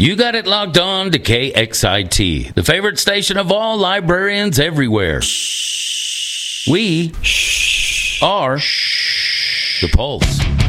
You got it locked on to KXIT, the favorite station of all librarians everywhere. We are the Pulse.